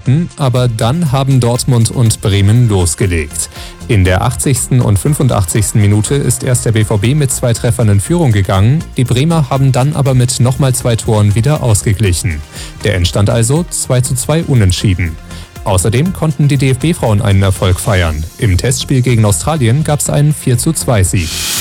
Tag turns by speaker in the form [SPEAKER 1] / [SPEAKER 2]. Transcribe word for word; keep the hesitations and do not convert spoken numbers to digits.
[SPEAKER 1] Minuten, aber dann haben Dortmund und Bremen losgelegt. In der achtzigsten und fünfundachtzigsten Minute ist erst der B V B mit zwei Treffern in Führung gegangen, die Bremer haben dann aber mit nochmal zwei Toren wieder ausgeglichen. Der Endstand also zwei zu zwei unentschieden. Außerdem konnten die D F B-Frauen einen Erfolg feiern. Im Testspiel gegen Australien gab es einen vier zu zwei Sieg.